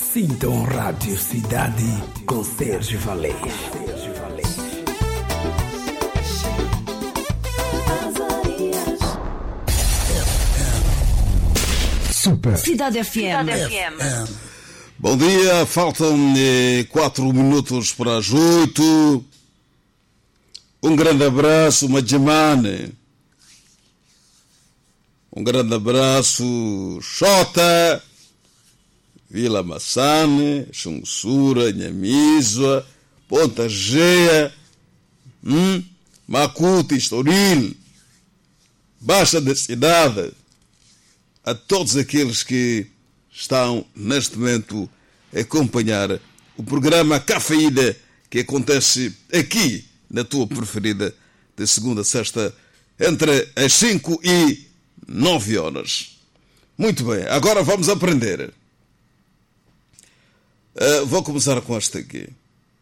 Sintam Rádio Cidade com Sérgio Valente. Super Cidade FM. Bom dia, faltam 4 minutos para as 8. Um grande abraço, Majamane. Um grande abraço, Xota, Vila Massane, Xungsura, Nhamisua, Ponta Gea, Macuta, Estoril, Baixa da Cidade, a todos aqueles que estão neste momento a acompanhar o programa Cafeína que acontece aqui na tua preferida, de segunda a sexta, entre as 5 e 9 horas. Muito bem, agora vamos aprender. Vou começar com esta aqui.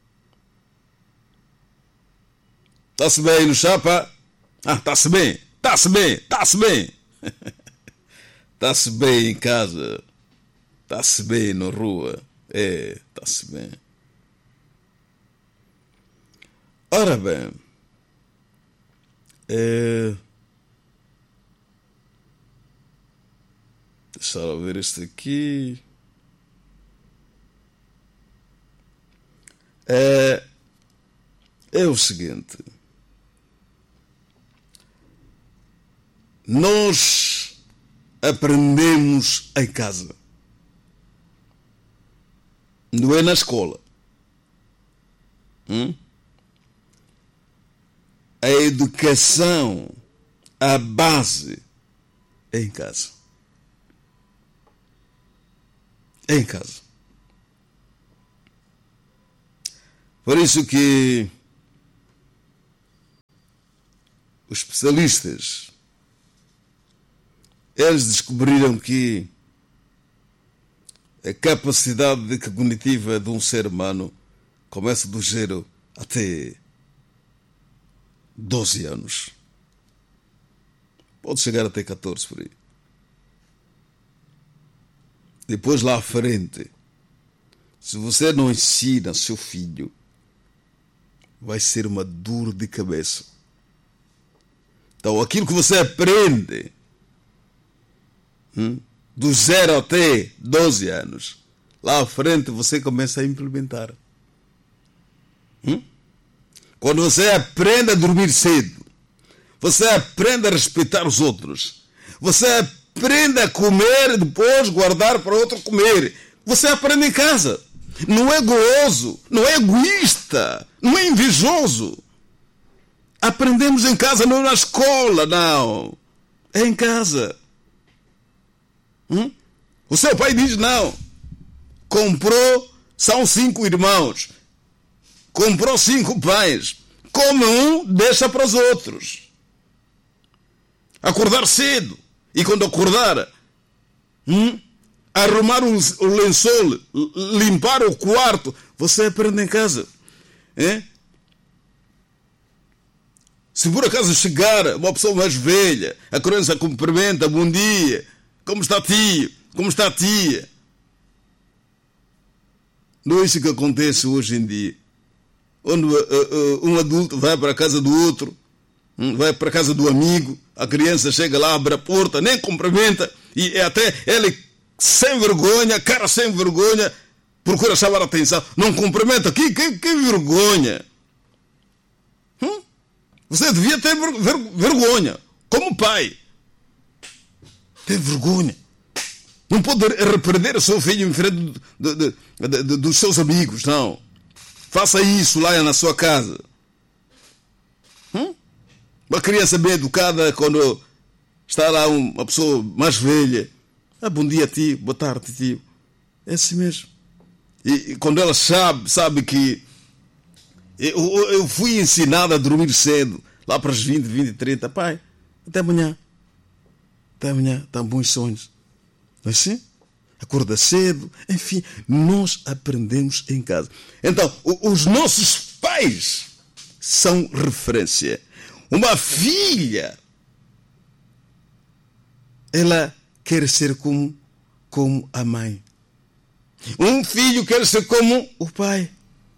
Está-se bem no chapa? Está-se bem. Está-se bem em casa. Está-se bem na rua. Está-se bem. Ora bem. Deixa eu ver isto aqui. É o seguinte. Nós aprendemos em casa. Não é na escola. A educação, a base, é em casa. É em casa. Por isso que os especialistas, eles descobriram que a capacidade cognitiva de um ser humano começa do 0 até 12 anos. Pode chegar até 14 por aí. Depois lá à frente, se você não ensina seu filho, vai ser uma dor de cabeça. Então aquilo que você aprende do 0 até 12 anos, lá à frente você começa a implementar. Quando você aprende a dormir cedo, você aprende a respeitar os outros, você aprende a comer e depois guardar para outro comer. Você aprende em casa. Não é goloso, não é egoísta, não é invejoso. Aprendemos em casa, não na escola, não. É em casa. O seu pai diz não. Comprou, são 5 irmãos. Comprou 5 pães. Come um, deixa para os outros. Acordar cedo. E quando acordar, arrumar o lençol, limpar o quarto, você aprende em casa. Se por acaso chegar uma pessoa mais velha, a criança cumprimenta, bom dia, como está tio, como está a tia. Não é isso que acontece hoje em dia. Onde um adulto vai para a casa do outro, vai para a casa do amigo, a criança chega lá, abre a porta, nem cumprimenta, e até ele sem vergonha, cara sem vergonha, procura chamar a atenção, não cumprimenta, que vergonha. Você devia ter vergonha, como pai. Tem vergonha. Não pode repreender o seu filho em frente dos seus amigos, não. Faça isso lá na sua casa. Uma criança bem educada, quando está lá uma pessoa mais velha, bom dia tio, boa tarde tio. É assim mesmo. E quando ela sabe que eu fui ensinado a dormir cedo, lá para as 20, 30, pai, até amanhã. Até amanhã, estão bons sonhos. Não é assim? Acorda cedo, enfim, nós aprendemos em casa. Então, os nossos pais são referência. Uma filha, ela quer ser como a mãe. Um filho quer ser como o pai.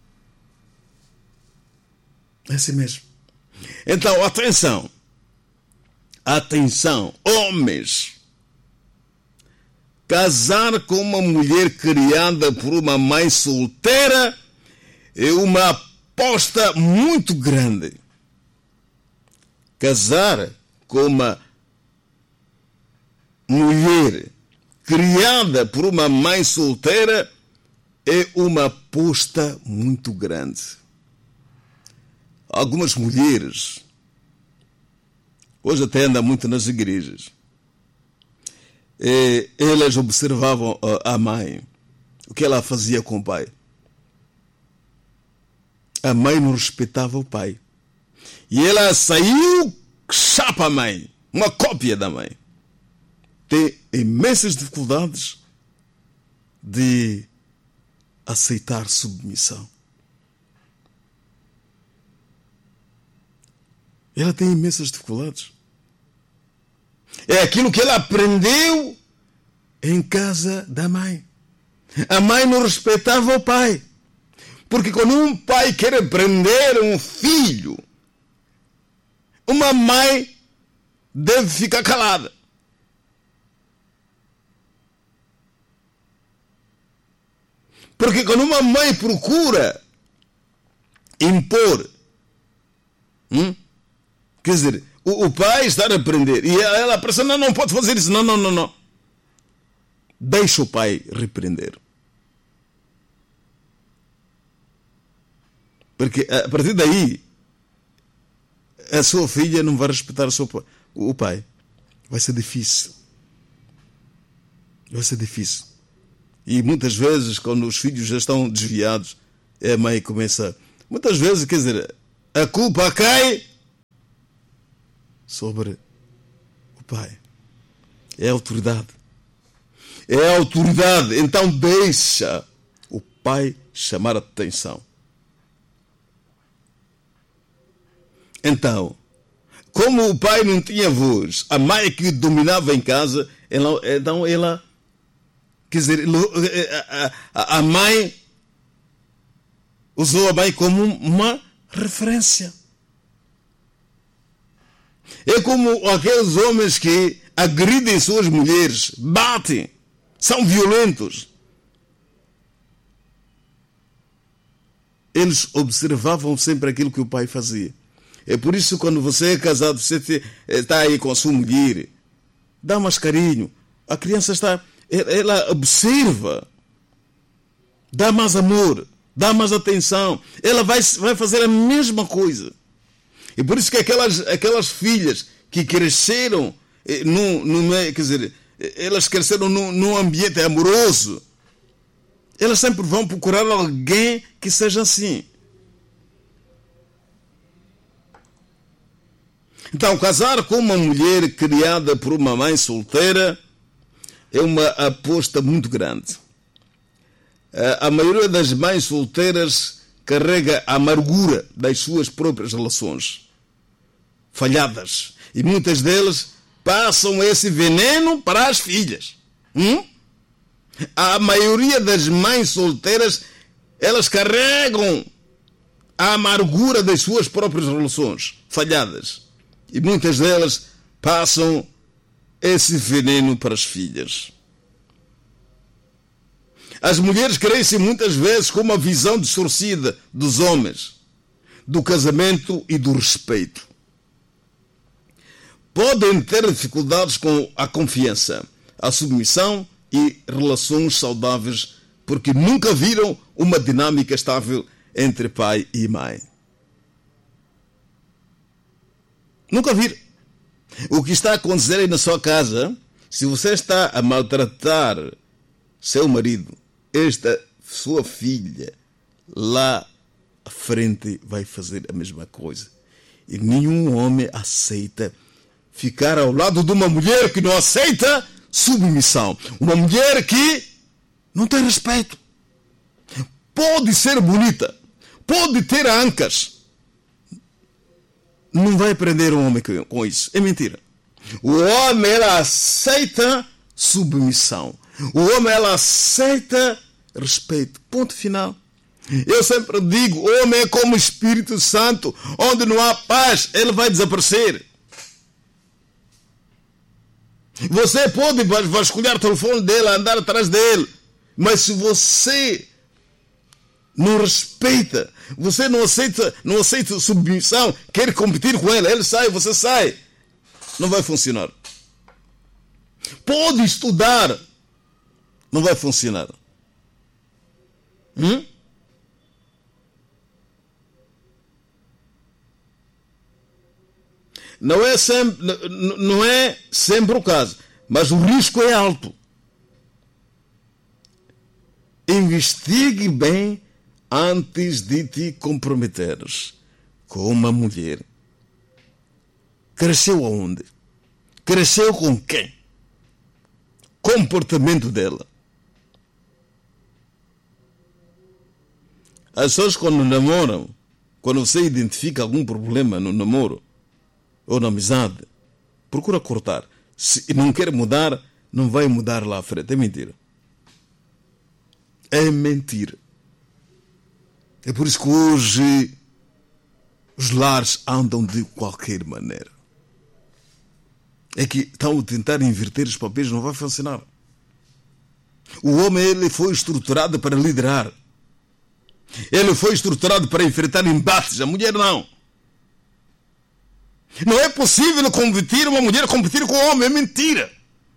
É assim mesmo. Então, atenção. Atenção, homens. Casar com uma mulher criada por uma mãe solteira é uma aposta muito grande. Casar com uma mulher criada por uma mãe solteira é uma aposta muito grande. Algumas mulheres hoje até andam muito nas igrejas. Elas observavam a mãe, o que ela fazia com o pai. A mãe não respeitava o pai. E ela saiu chapa a mãe, uma cópia da mãe. Tem imensas dificuldades de aceitar submissão. Ela tem imensas dificuldades. É aquilo que ela aprendeu em casa da mãe. A mãe não respeitava o pai. Porque quando um pai quer prender um filho, uma mãe deve ficar calada. Porque quando uma mãe procura impor, quer dizer, o pai está a repreender e ela pensa, não pode fazer isso, não. Deixa o pai repreender. Porque a partir daí, a sua filha não vai respeitar o pai. Vai ser difícil. Vai ser difícil. E muitas vezes, quando os filhos já estão desviados, a mãe começa... Muitas vezes, quer dizer, a culpa cai sobre o pai. É a autoridade. É a autoridade. Então deixa o pai chamar a atenção. Então, como o pai não tinha voz, a mãe que dominava em casa, então ela, quer dizer, a mãe usou a mãe como uma referência. É como aqueles homens que agridem suas mulheres, batem, são violentos. Eles observavam sempre aquilo que o pai fazia. É por isso que quando você é casado, você está aí com a sua mulher, dá mais carinho. A criança ela observa, dá mais amor, dá mais atenção. Ela vai fazer a mesma coisa. E por isso que aquelas filhas que cresceram, quer dizer, elas cresceram num ambiente amoroso, elas sempre vão procurar alguém que seja assim. Então, casar com uma mulher criada por uma mãe solteira é uma aposta muito grande. A maioria das mães solteiras carrega a amargura das suas próprias relações falhadas. E muitas delas passam esse veneno para as filhas. A maioria das mães solteiras, elas carregam a amargura das suas próprias relações falhadas. E muitas delas passam esse veneno para as filhas. As mulheres crescem muitas vezes com uma visão distorcida dos homens, do casamento e do respeito. Podem ter dificuldades com a confiança, a submissão e relações saudáveis, porque nunca viram uma dinâmica estável entre pai e mãe. Nunca viram. O que está a acontecer aí na sua casa, se você está a maltratar seu marido, esta sua filha lá à frente vai fazer a mesma coisa. E nenhum homem aceita ficar ao lado de uma mulher que não aceita submissão. Uma mulher que não tem respeito. Pode ser bonita, pode ter ancas, não vai prender um homem com isso. É mentira. O homem, ela aceita submissão. O homem, ela aceita respeito. Ponto final. Eu sempre digo, o homem é como o Espírito Santo, onde não há paz, ele vai desaparecer. Você pode vasculhar o telefone dele, andar atrás dele, mas se você não respeita, você não aceita submissão, quer competir com ele sai, você sai, não vai funcionar. Pode estudar, não vai funcionar. Não é sempre o caso, mas o risco é alto. Investigue bem antes de te comprometeres com uma mulher. Cresceu aonde? Cresceu com quem? Comportamento dela. As pessoas quando namoram, quando você identifica algum problema no namoro ou na amizade, procura cortar. Se não quer mudar, não vai mudar lá à frente. É mentira. É mentira. É por isso que hoje os lares andam de qualquer maneira. É que estão a tentar inverter os papéis, não vai funcionar. O homem ele foi estruturado para liderar. Ele foi estruturado para enfrentar embates. A mulher não. Não é possível uma mulher competir com o homem. É mentira.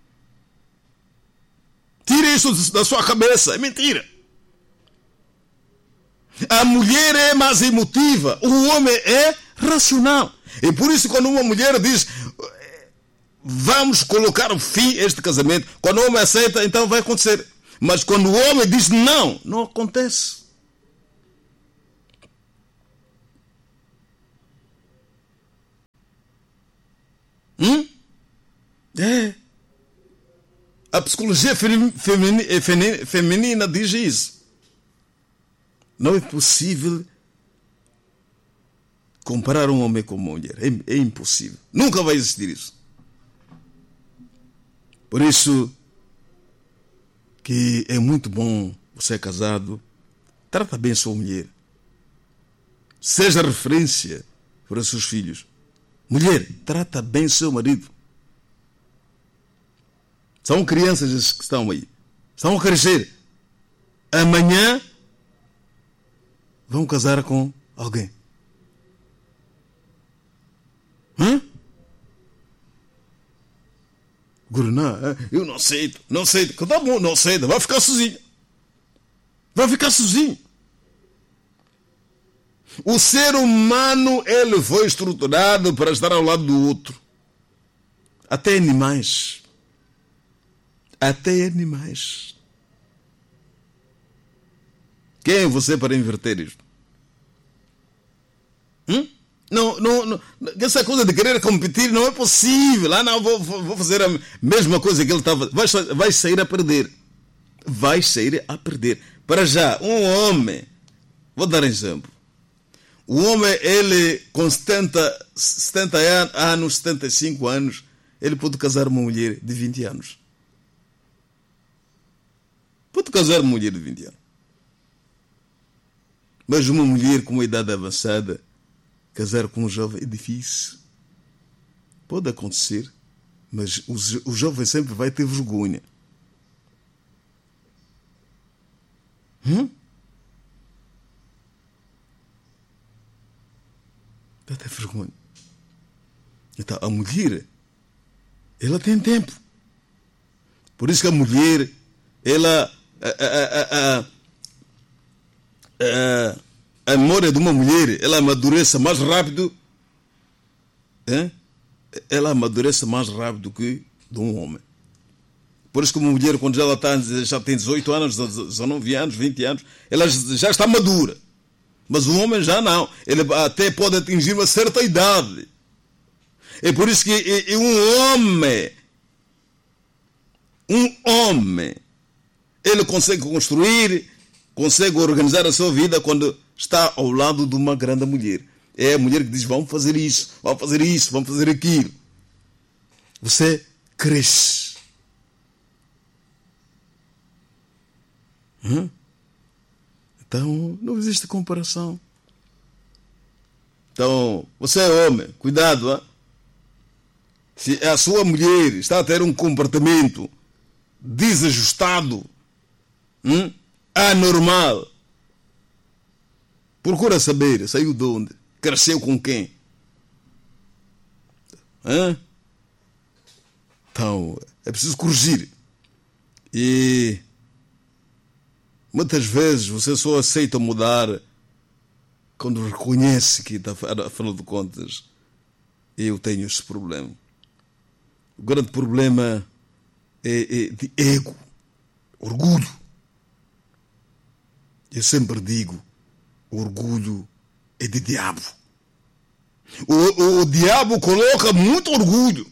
Tire isso da sua cabeça. É mentira. A mulher é mais emotiva. O homem é racional. E por isso quando uma mulher diz vamos colocar fim a este casamento, quando o homem aceita, então vai acontecer. Mas quando o homem diz não, não acontece. A psicologia feminina diz isso. Não é possível comparar um homem com uma mulher. É impossível. Nunca vai existir isso. Por isso que é muito bom você é casado. Trata bem a sua mulher. Seja referência para os seus filhos. Mulher, trata bem seu marido. São crianças que estão aí. Estão a crescer. Amanhã vão casar com alguém. Não, eu não aceito. Não aceito. Tá bom, não aceito. Vai ficar sozinho. Vai ficar sozinho. O ser humano, ele foi estruturado para estar ao lado do outro. Até animais. Até animais. Quem é você para inverter isto? Não, essa coisa de querer competir não é possível. Não, vou fazer a mesma coisa que ele estava. Vai sair a perder. Vai sair a perder. Para já, um homem, vou dar um exemplo. O homem, ele com 70 anos, 75 anos, ele pode casar uma mulher de 20 anos. Pode casar uma mulher de 20 anos. Mas uma mulher com uma idade avançada, casar com um jovem é difícil. Pode acontecer, mas o jovem sempre vai ter vergonha. Vai ter vergonha. Então, a mulher, ela tem tempo. Por isso que a mulher, ela... A memória de uma mulher, ela amadurece mais rápido. Ela amadurece mais rápido que de um homem. Por isso que uma mulher, quando já tem 18 anos, 19 anos, 20 anos, ela já está madura. Mas o homem já não. Ele até pode atingir uma certa idade. É por isso que um homem, ele consegue construir, consegue organizar a sua vida quando está ao lado de uma grande mulher. É a mulher que diz, vamos fazer isso, vamos fazer isso, vamos fazer aquilo. Você cresce. Então, não existe comparação. Então, você é homem, cuidado, hein? Se a sua mulher está a ter um comportamento desajustado, anormal, procura saber, saiu de onde, cresceu com quem. Então, é preciso corrigir. E muitas vezes você só aceita mudar quando reconhece que, afinal de contas, eu tenho esse problema. O grande problema é de ego, orgulho. Eu sempre digo, o orgulho é de diabo. O diabo coloca muito orgulho.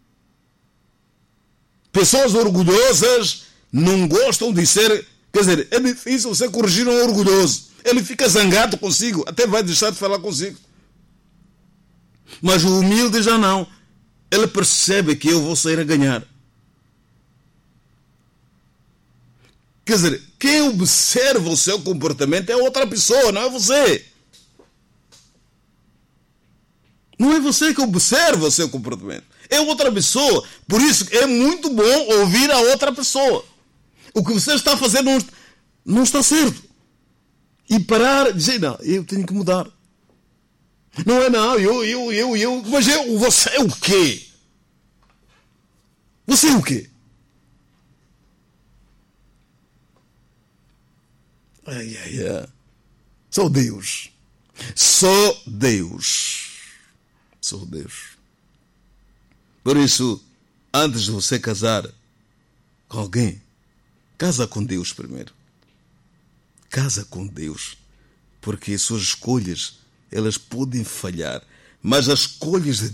Pessoas orgulhosas não gostam de ser... Quer dizer, é difícil você corrigir um orgulhoso. Ele fica zangado consigo, até vai deixar de falar consigo. Mas o humilde já não. Ele percebe que eu vou sair a ganhar. Quer dizer, quem observa o seu comportamento é outra pessoa, não é você. Não é você que observa o seu comportamento. É outra pessoa. Por isso é muito bom ouvir a outra pessoa. O que você está fazendo não está certo. E parar e dizer, não, eu tenho que mudar. Não é não, eu. Mas você é o quê? Você é o quê? Ai. Só Deus. Só Deus. Só Deus. Por isso, antes de você casar com alguém, casa com Deus primeiro. Casa com Deus. Porque as suas escolhas, elas podem falhar. Mas as escolhas de